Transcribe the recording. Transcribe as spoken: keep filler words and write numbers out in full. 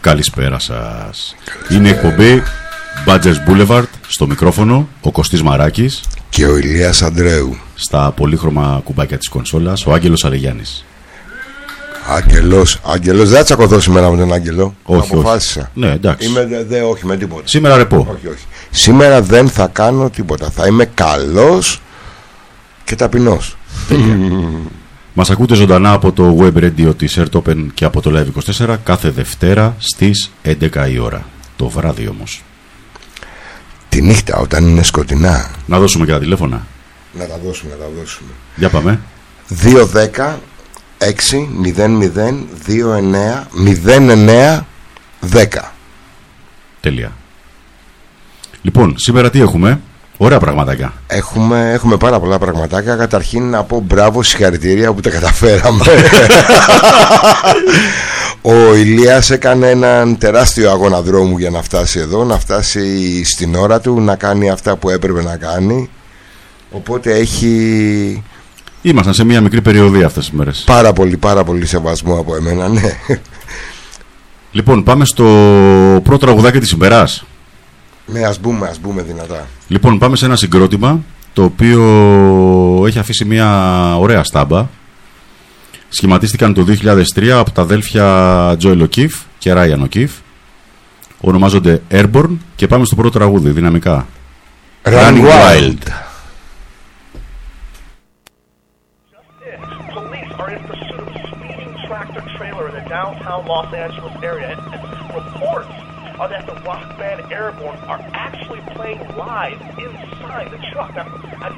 Καλησπέρα σας. Είναι η εκπομπή Badgers Boulevard. Στο μικρόφωνο ο Κωστής Μαράκης και ο Ηλίας Ανδρέου. Στα πολύχρωμα κουμπάκια της κονσόλας ο Άγγελος Αλεγιάννης. Άγγελος, Άγγελος, δεν θα τσακωθώ σήμερα με τον Άγγελο. Όχι, αποφάσισα. όχι. Ναι, εντάξει. Είμαι, δε, δε, όχι με τίποτα. Σήμερα ρεπό. Όχι, όχι. Σήμερα δεν θα κάνω τίποτα. Θα είμαι καλός και ταπεινός. Μας ακούτε ζωντανά από το web radio της AirTopen και από το Live είκοσι τέσσερα κάθε Δευτέρα στις έντεκα η ώρα. Το βράδυ όμως. Τη νύχτα όταν είναι σκοτεινά. Να δώσουμε και τα τηλέφωνα. Να τα δώσουμε, να τα δώσουμε. Για πάμε. δύο δέκα έξι μηδέν μηδέν δύο εννέα μηδέν εννέα δέκα. Τέλεια. Λοιπόν, σήμερα τι έχουμε? Ωραία πραγματάκια. Έχουμε, έχουμε πάρα πολλά πραγματάκια. Καταρχήν να πω μπράβο, συγχαρητήρια που τα καταφέραμε. Ο Ηλίας έκανε έναν τεράστιο αγώνα δρόμου για να φτάσει εδώ, να φτάσει στην ώρα του, να κάνει αυτά που έπρεπε να κάνει. Οπότε έχει... Ήμασταν σε μια μικρή περιοδία αυτές τις μέρες. Πάρα πολύ, πάρα πολύ σεβασμό από εμένα, ναι. Λοιπόν, πάμε στο πρώτο τραγουδάκι της ημέρας. Ναι, ας μπούμε, ας μπούμε δυνατά. Λοιπόν, πάμε σε ένα συγκρότημα το οποίο έχει αφήσει μια ωραία στάμπα. Σχηματίστηκαν το δύο χιλιάδες τρία από τα αδέλφια Joel O'Keefe και Ryan O'Keefe. Ονομάζονται Airborne και πάμε στο πρώτο τραγούδι, δυναμικά. Running Wild. Downtown Los Angeles area, and reports are that the rock band Airborne are actually playing live inside the truck. Now, I've